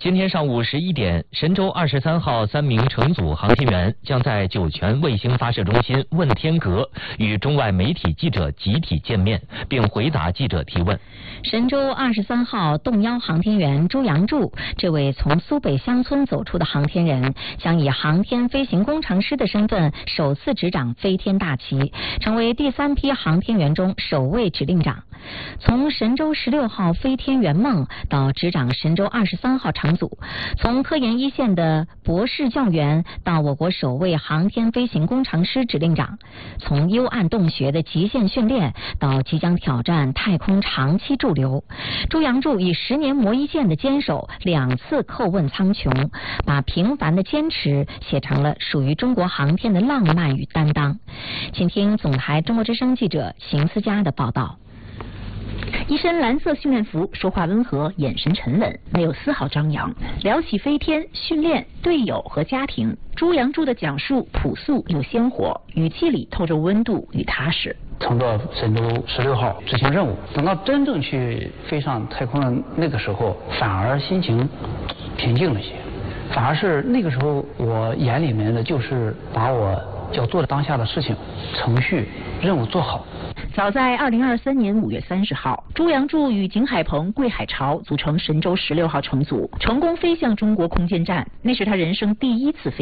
今天上午11点，神舟23号3名乘组航天员将在酒泉卫星发射中心问天阁与中外媒体记者集体见面，并回答记者提问。 神舟23号动幺航天员朱杨柱，这位从苏北乡村走出的航天人，将以航天飞行工程师的身份首次执掌飞天大旗，成为第3批航天员中首位指令长。从神舟16号飞天圆梦到执掌神舟23号乘组，从科研一线的博士教员到我国首位航天飞行工程师指令长，从幽暗洞穴的极限训练到即将挑战太空长期驻留，朱杨柱以10年磨一剑的坚守，2次叩问苍穹，把平凡的坚持写成了属于中国航天的浪漫与担当。请听总台中国之声记者邢思佳的报道。 一身蓝色训练服，说话温和，眼神沉稳，没有丝毫张扬。聊起飞天、训练、队友和家庭，朱杨柱的讲述朴素又鲜活，语气里透着温度与踏实。 乘坐神舟16号执行任务，等到真正去飞上太空的那个时候，反而心情平静了些，反而是那个时候我眼里面的就是把我要做的当下的事情、程序、任务做好。 早在2023年5月30号，朱杨柱与景海鹏、桂海潮组成神舟16号乘组，成功飞向中国空间站，那是他人生第1次飞